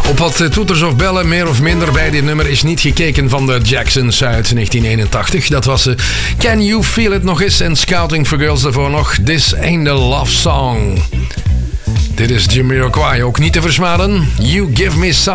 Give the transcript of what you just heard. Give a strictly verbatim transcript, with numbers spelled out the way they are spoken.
Op wat toeters of bellen, meer of minder bij dit nummer, is niet gekeken van de Jacksons uit negentien eenentachtig. Dat was uh, Can You Feel It nog eens en Scouting for Girls daarvoor nog This Ain't a Love Song. Dit is Jamiroquai, ook niet te versmaden. You Give Me Some.